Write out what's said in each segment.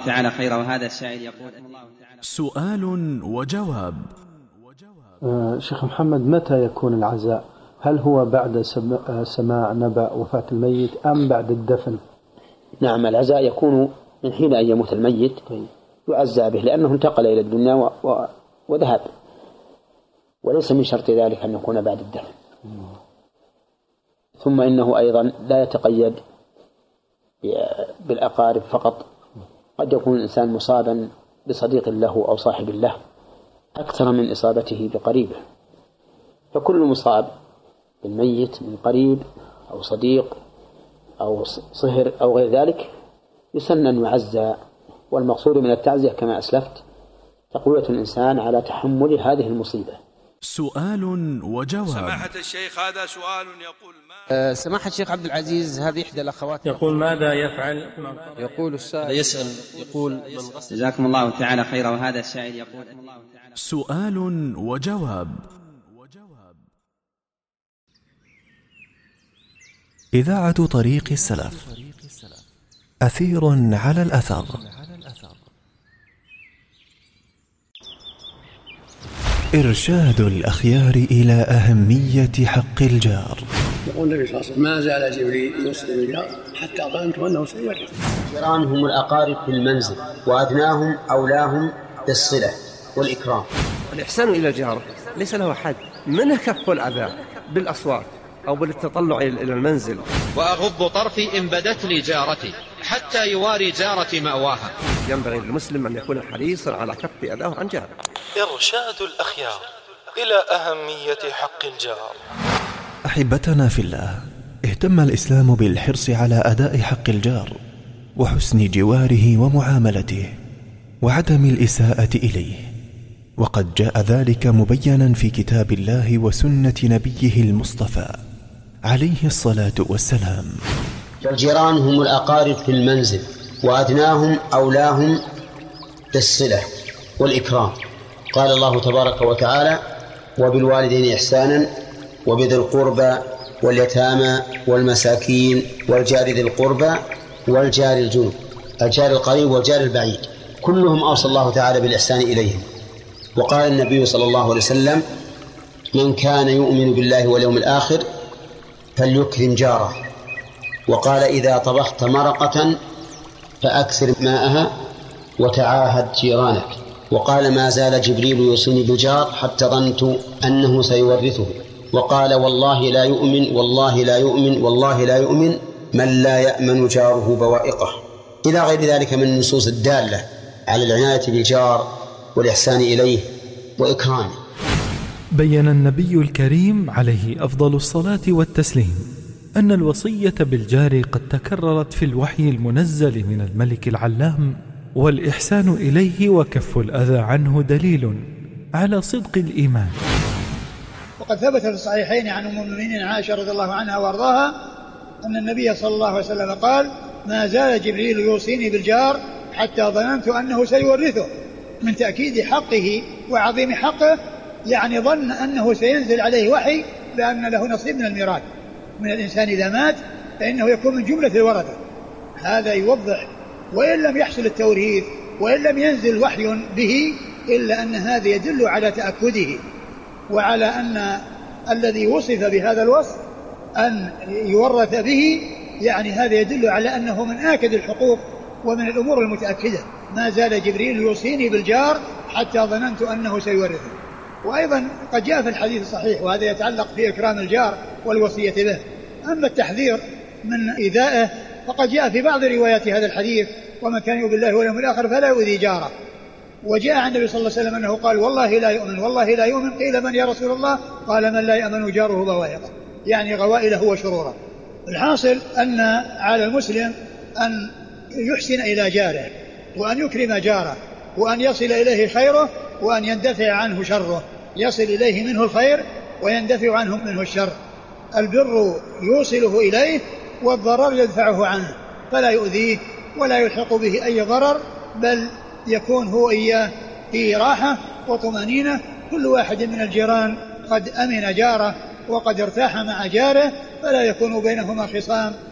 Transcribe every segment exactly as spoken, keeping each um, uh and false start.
تعالى خيرا. وهذا السائل يقول: سؤال وجواب. آه شيخ محمد، متى يكون العزاء؟ هل هو بعد سماع نبأ وفاة الميت أم بعد الدفن؟ نعم، العزاء يكون من حين أن يموت الميت يعزى به، لأنه انتقل إلى الدنيا و... و... وذهب، وليس من شرط ذلك أن يكون بعد الدفن. ثم إنه أيضا لا يتقيد بالأقارب فقط، قد يكون الإنسان مصابا بصديق له أو صاحب له أكثر من إصابته بقريبه، فكل مصاب بالميت من قريب أو صديق أو صهر أو غير ذلك يسن أن يعزى. والمقصود من التعزية كما أسلفت تقوية الإنسان على تحمل هذه المصيبة. سؤال وجواب. سماحة الشيخ، هذا سؤال يقول: أه سماحة الشيخ عبد العزيز، هذه إحدى الأخوات يقول: ماذا يفعل؟ يقول السائل يسأل يقول: جزاكم الله تعالى خيرا. وهذا السائل يقول: سؤال وجواب. إذاعة طريق السلف، أثير على الأثر. إرشاد الأخيار إلى أهمية حق الجار. يقول النبي صلى الله عليه وسلم: ما زال جبريل يوصي بالجار حتى ظننت أنه سيورث. الجيران هم الأقارب في المنزل، وأدناهم أولاهم بالصلة والإكرام. الإحسان إلى الجار ليس له حد، منه كف الأذى بالأصوات أو بالتطلع إلى المنزل. وأغض طرفي إن بدت لي جارتي حتى يواري جارتي مأواها. ينبغي للمسلم أن يكون حريصا على كف أذاه عن جاره. إرشاد الأخيار إلى أهمية حق الجار. أحبتنا في الله، اهتم الإسلام بالحرص على أداء حق الجار وحسن جواره ومعاملته وعدم الإساءة إليه، وقد جاء ذلك مبينا في كتاب الله وسنة نبيه المصطفى عليه الصلاة والسلام. الجيران هم الأقارب في المنزل، وأدناهم أولاهم بالصلة والإكرام. قال الله تبارك وتعالى: وبالوالدين إحسانا وبذي القربى واليتامى والمساكين والجار ذي القربى والجار الجنب، الجار القريب والجار البعيد، كلهم أوصى الله تعالى بالإحسان إليهم. وقال النبي صلى الله عليه وسلم: من كان يؤمن بالله واليوم الآخر فليكرم جاره. وقال: إذا طبخت مرقة فأكثر ماءها وتعاهد جيرانك. وقال: ما زال جبريل يوصيني بالجار حتى ظننت أنه سيورثه. وقال: والله لا يؤمن والله لا يؤمن والله لا يؤمن من لا يأمن جاره بوائقه، إلى غير ذلك من النصوص الدالة على العناية بالجار والإحسان إليه وإكرامه. بيّن النبي الكريم عليه أفضل الصلاة والتسليم أن الوصية بالجار قد تكررت في الوحي المنزل من الملك العلام، والإحسان إليه وكف الأذى عنه دليل على صدق الإيمان. وقد ثبت في الصحيحين عن أم المؤمنين عائشة رضي الله عنها وأرضاها أن النبي صلى الله عليه وسلم قال: ما زال جبريل يوصيني بالجار حتى ظننت أنه سيورثه، من تأكيد حقه وعظيم حقه، يعني ظن أنه سينزل عليه وحي بأن له نصيب من الميراث من الإنسان إذا مات، فإنه يكون من جملة الورثة. هذا يوضح، وإن لم يحصل التوريث وإن لم ينزل وحي به، إلا أن هذا يدل على تأكده وعلى أن الذي وصف بهذا الوصف أن يورث به، يعني هذا يدل على أنه من آكد الحقوق ومن الأمور المتأكدة. ما زال جبريل يوصيني بالجار حتى ظننت أنه سيورثه. وأيضا قد جاء في الحديث الصحيح، وهذا يتعلق في إكرام الجار والوصية به. أما التحذير من إيذائه فقد جاء في بعض روايات هذا الحديث: ومن كان يؤمن بالله واليوم الآخر فلا يؤذي جاره. وجاء عن النبي صلى الله عليه وسلم أنه قال: والله لا يؤمن والله لا يؤمن. قيل: من يا رسول الله؟ قال: من لا يأمن جاره بوائقه، يعني غوائله وشروره. الحاصل أن على المسلم أن يحسن إلى جاره، وأن يكرم جاره، وأن يصل إليه خيره، وأن يندفع عنه شره، يصل إليه منه الخير ويندفع عنه منه الشر. البر يوصله إليه والضرر يدفعه عنه، فلا يؤذيه ولا يلحق به أي ضرر، بل يكون هو إياه في راحة وطمأنينة. كل واحد من الجيران قد أمن جاره وقد ارتاح مع جاره، فلا يكون بينهما خصام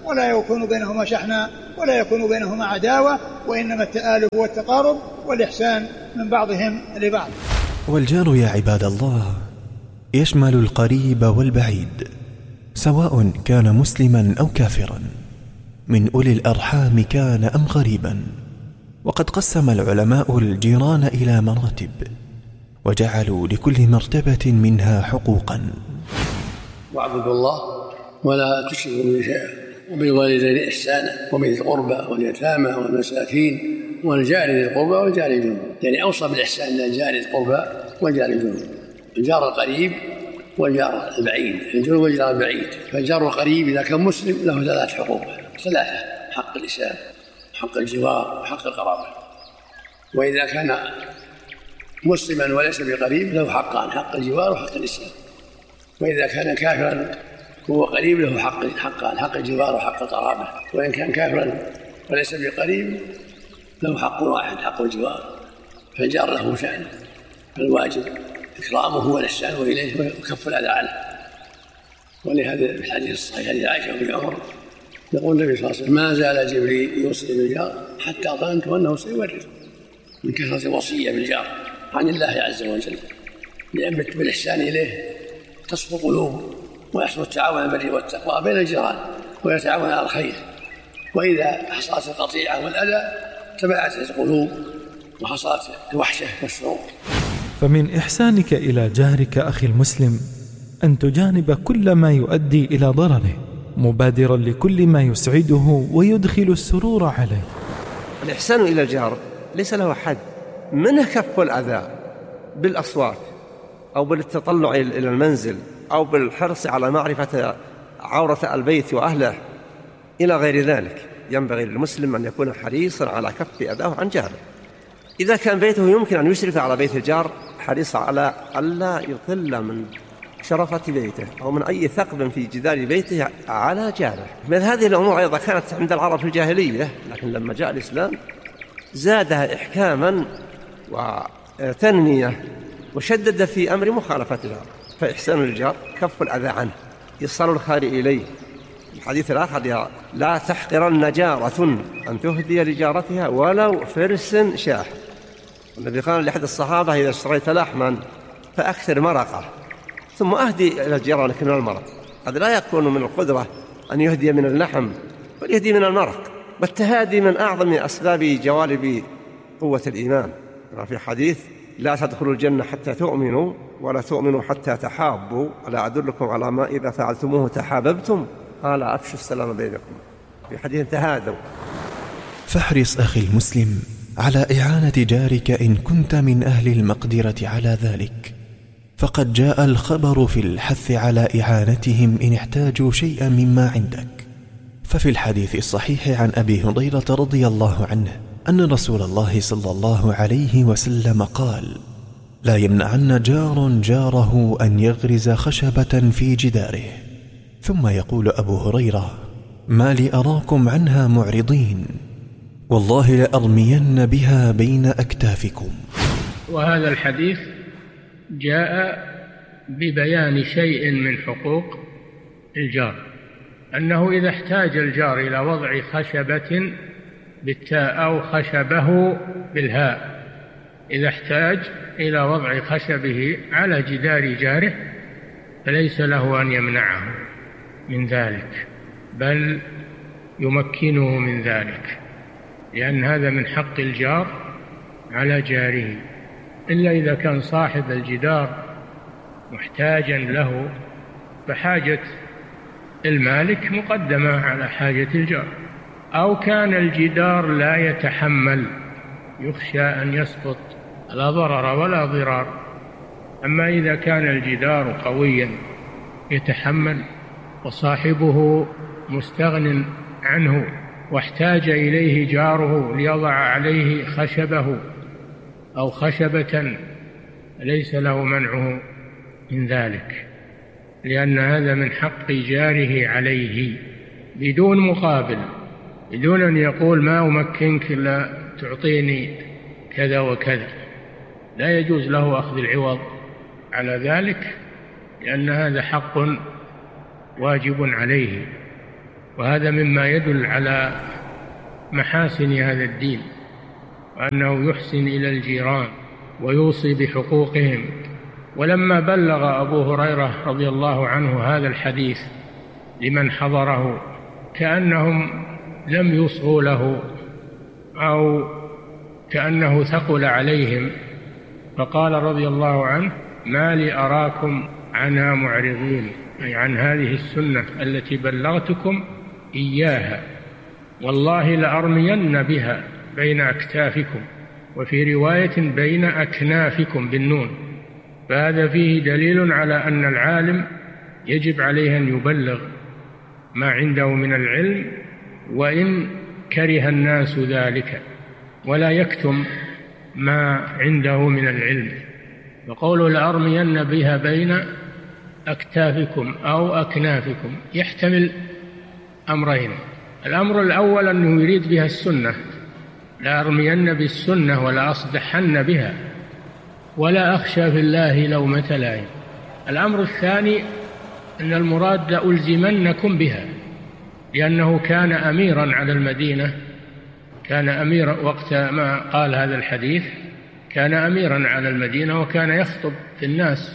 ولا يكون بينهما شحناء ولا يكون بينهما عداوة، وإنما التآلف والتقارب والإحسان من بعضهم لبعض. والجار يا عباد الله يشمل القريب والبعيد، سواء كان مسلما أو كافرا، من أولي الأرحام كان أم غريبا. وقد قسم العلماء الجيران إلى مراتب، وجعلوا لكل مرتبة منها حقوقا. واعبدوا الله ولا تشركوا به شيئا وبالوالدين إحسانا وبذي القربى واليتامى والمساكين والجار ذي القربى والجار الجنوب، يعني أوصى بالإحسان للجار ذي القربى والجار الجنوب، الجار القريب والجار البعيد، الجنوب والجار البعيد. فالجار القريب إذا كان مسلم له ثلاث حقوق، ثلاثة: حق الإسلام، حق الجوار، وحق القرابة. وإذا كان مسلما وليس بقريب له حقان: حق الجوار وحق الإسلام. وإذا كان كافرا هو قريب له حق حقان: حق الجوار وحق القرابة. وإن كان كافرا وليس بقريب له حق واحد: حق الجوار. فالجار له شأن، فالواجب إكرامه والإحسان إليه وكف الأذى عنه. ولهذا في الحديث الصحيح حديث عائشة بن عمر يقول النبي صلى الله عليه وسلم: ما زال جبريل يوصي بالجار حتى ظننت أنه سيورثه، من كثرة الوصية بالجار عن الله عز وجل، لأن بالإحسان إليه تصفو قلوب ويحصل التعاون البر والتقوى بين الجيران ويتعاون على الخير. وإذا حصلت القطيعة والأذى تباعدت القلوب وحصلت الوحشة والشعور. فمن إحسانك إلى جارك أخي المسلم أن تجانب كل ما يؤدي إلى ضرره، مبادرا لكل ما يسعده ويدخل السرور عليه. الإحسان إلى الجار ليس له حد، منه كف الأذى بالأصوات أو بالتطلع إلى المنزل أو بالحرص على معرفة عورة البيت وأهله إلى غير ذلك. ينبغي للمسلم أن يكون حريصا على كف أذاه عن جاره. إذا كان بيته يمكن أن يشرف على بيت الجار حريص على ألا يطل من شرفة بيته أو من أي ثقب في جدار بيته على جاره. من هذه الأمور أيضا كانت عند العرب في الجاهلية، لكن لما جاء الإسلام زادها إحكاما وتنمية وشدد في أمر مخالفتها. فإحسان الجار كف الأذى عنه، إيصال الخير إليه. الحديث الآخر: لا تحقرن جارة أن تهدي لجارتها ولو فرس شاه. النبي قال لأحد الصحابة: إذا اشتريت لحما فأكثر مرقه ثم أهدي إلى جيرانك من المرق. هذا لا يكون من القدرة أن يهدي من اللحم بل يهدي من المرق. والتهادي من أعظم أسباب جوالب قوة الإيمان. في حديث: لا تدخلوا الجنة حتى تؤمنوا ولا تؤمنوا حتى تحابوا، ألا أدلكم على ما إذا فعلتموه تحاببتم؟ قال: أفشوا السلام بينكم. في حديث: تهادوا. فاحرص أخي المسلم على إعانة جارك إن كنت من أهل المقدرة على ذلك، فقد جاء الخبر في الحث على إعانتهم إن احتاجوا شيئا مما عندك. ففي الحديث الصحيح عن أبي هريرة رضي الله عنه أن رسول الله صلى الله عليه وسلم قال: لا يمنعن جار جاره أن يغرز خشبة في جداره. ثم يقول أبو هريرة: ما لي أراكم عنها معرضين، والله لأرمين بها بين أكتافكم. وهذا الحديث جاء ببيان شيء من حقوق الجار، أنه إذا احتاج الجار إلى وضع خشبة بالتاء أو خشبه بالهاء، إذا احتاج إلى وضع خشبه على جدار جاره فليس له أن يمنعه من ذلك، بل يمكنه من ذلك، لأن هذا من حق الجار على جاره، إلا إذا كان صاحب الجدار محتاجا له فحاجة المالك مقدمة على حاجة الجار، أو كان الجدار لا يتحمل يخشى أن يسقط لا ضرر ولا ضرار. أما إذا كان الجدار قويا يتحمل وصاحبه مستغن عنه واحتاج إليه جاره ليضع عليه خشبه أو خشبة ليس له منعه من ذلك، لأن هذا من حق جاره عليه بدون مقابل، بدون أن يقول ما أمكنك إلا تعطيني كذا وكذا. لا يجوز له أخذ العوض على ذلك، لأن هذا حق واجب عليه. وهذا مما يدل على محاسن هذا الدين، وأنه يحسن إلى الجيران ويوصي بحقوقهم. ولما بلغ أبو هريرة رضي الله عنه هذا الحديث لمن حضره كأنهم لم يصغوا له أو كأنه ثقل عليهم، فقال رضي الله عنه: ما لي أراكم عنها معرضين، أي عن هذه السنة التي بلغتكم إياها، والله لأرمين بها بين أكتافكم، وفي رواية بين أكنافكم بالنون. فهذا فيه دليل على أن العالم يجب عليه أن يبلغ ما عنده من العلم وإن كره الناس ذلك، ولا يكتم ما عنده من العلم. وقوله لأرمين بها بين أكتافكم أو أكنافكم يحتمل أمرين: الأمر الأول أنه يريد بها السنة، لأرمين بالسنة ولا أصدحن بها ولا أخشى في الله لومة لائم. الأمر الثاني أن المراد لألزمنكم بها، لأنه كان أميرا على المدينة، كان أميرا وقت ما قال هذا الحديث، كان أميرا على المدينة وكان يخطب في الناس،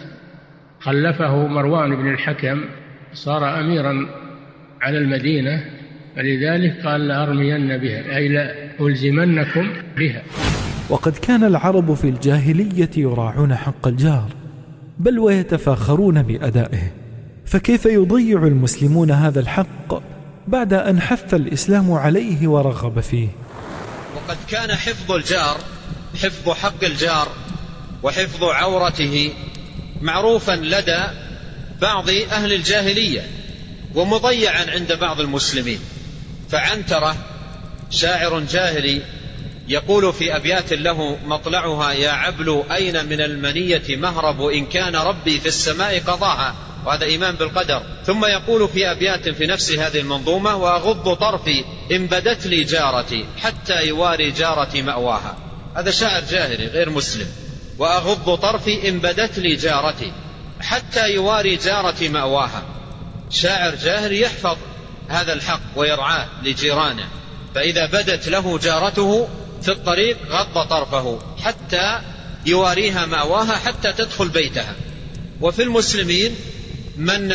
خلفه مروان بن الحكم صار أميرا على المدينة، فلذلك قال لأرمين بها أي لألزمنكم بها. وقد كان العرب في الجاهلية يراعون حق الجار بل ويتفاخرون بأدائه، فكيف يضيع المسلمون هذا الحق بعد أن حث الإسلام عليه ورغب فيه؟ وقد كان حفظ الجار، حفظ حق الجار وحفظ عورته معروفا لدى بعض أهل الجاهلية ومضيعا عند بعض المسلمين. فعنترة شاعر جاهلي يقول في أبيات له مطلعها: يا عبل أين من المنية مهرب إن كان ربي في السماء قضاها، وهذا إيمان بالقدر. ثم يقول في أبيات في نفس هذه المنظومة: وأغض طرفي إن بدت لي جارتي حتى يواري جارتي مأواها. هذا شاعر جاهلي غير مسلم: وأغض طرفي إن بدت لي جارتي حتى يواري جارتي مأواها. شاعر جاهلي يحفظ هذا الحق ويرعاه لجيرانه، فإذا بدت له جارته في الطريق غض طرفه حتى يواريها مأواها حتى تدخل بيتها. وفي المسلمين من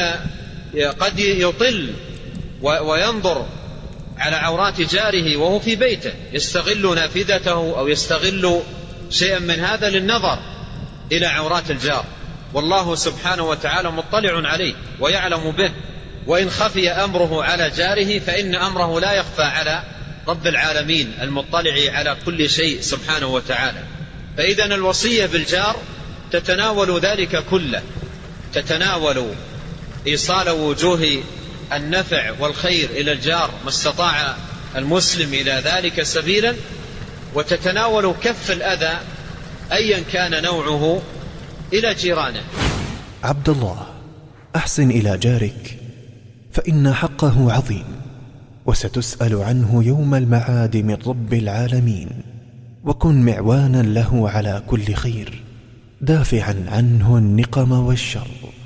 قد يطل وينظر على عورات جاره وهو في بيته، يستغل نافذته أو يستغل شيئا من هذا للنظر إلى عورات الجار، والله سبحانه وتعالى مطلع عليه ويعلم به. وإن خفي أمره على جاره فإن أمره لا يخفى على رب العالمين المطلع على كل شيء سبحانه وتعالى. فإذن الوصية بالجار تتناول ذلك كله، تتناول إيصال وجوه النفع والخير إلى الجار ما استطاع المسلم إلى ذلك سبيلا، وتتناول كف الأذى أيا كان نوعه إلى جيرانه. عبد الله، أحسن إلى جارك فإن حقه عظيم، وستسأل عنه يوم المعاد من رب العالمين، وكن معوانا له على كل خير دافعا عنه النقم والشر.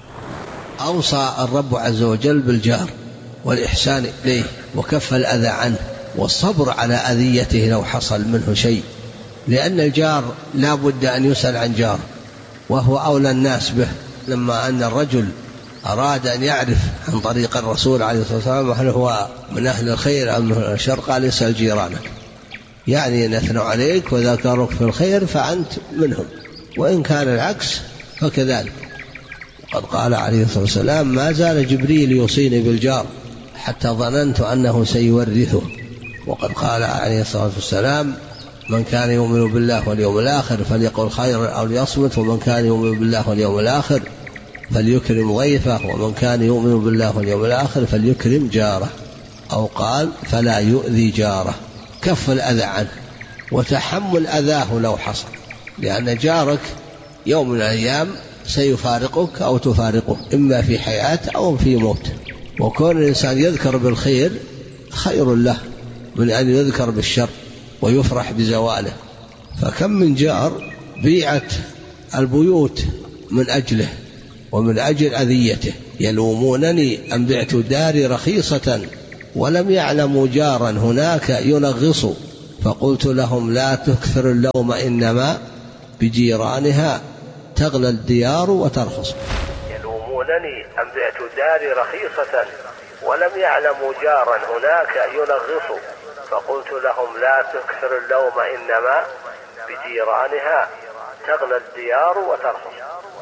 أوصى الرب عز وجل بالجار والإحسان إليه وكف الأذى عنه والصبر على أذيته لو حصل منه شيء، لأن الجار لا بد أن يسأل عن جار، وهو أولى الناس به. لما أن الرجل أراد أن يعرف عن طريق الرسول عليه الصلاة والسلام هل هو من أهل الخير أم من أهل الشر، قال اسأل جيرانك، يعني أن يثنوا عليك وذكرك في الخير فأنت منهم، وإن كان العكس فكذلك. قد قال عليه الصلاة والسلام: ما زال جبريل يوصيني بالجار حتى ظننت أنه سيورثه. وقد قال عليه الصلاة والسلام: من كان يؤمن بالله واليوم الآخر فليقل خيرا أو ليصمت، ومن كان يؤمن بالله واليوم الآخر فليكرم ضيفه، ومن كان يؤمن بالله واليوم الآخر فليكرم جاره، أو قال فلا يؤذي جاره. كف الأذى عنه وتحمل أذاه لو حصل، لأن جارك يوم من الأيام سيفارقك أو تفارقه، إما في حياة أو في موت، وكون الإنسان يذكر بالخير خير له من أن يذكر بالشر ويفرح بزواله. فكم من جار بيعت البيوت من أجله ومن أجل أذيته، يلومونني أن بعت داري رخيصة ولم يعلموا جارا هناك ينغص فقلت لهم لا تكثر اللوم إنما بجيرانها تغلى الديار وترخص. يلومونني أن بعت داري رخيصة ولم يعلموا جارا هناك ينغص فقلت لهم لا تكثر اللوم إنما بجيرانها تغلى الديار وترخص.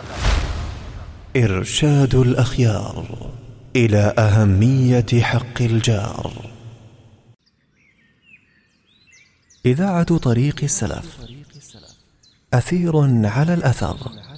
إرشاد الأخيار إلى أهمية حق الجار. إذاعة طريق السلف، أثير على الأثر.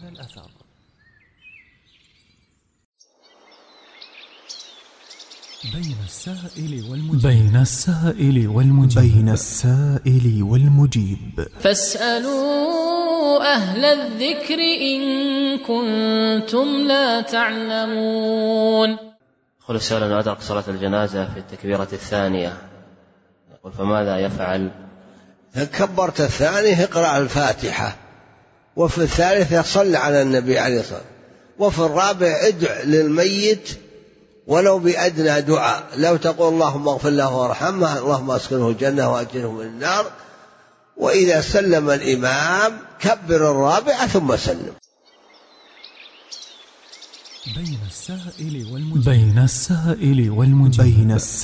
بين السائل والمجيب بين السائل والمجيب بين السائل والمجيب فاسألوا أهل الذكر إن كنتم لا تعلمون. يقول السائل أن أدرك صلاة الجنازة في التكبيرة الثانية، يقول فماذا يفعل؟ كبرت الثانية اقرأ الفاتحة، وفي الثالثة صل على النبي عليه الصلاة والسلام، وفي الرابع ادع للميت ولو بأدنى دعاء، لو تقول اللهم اغفر له وارحمه اللهم اسكنه الجنة وأجره من النار. وإذا سلم الإمام كبر الرابعة ثم سلم. بين السائل والمجيب بين السائل والمجيب بين السائل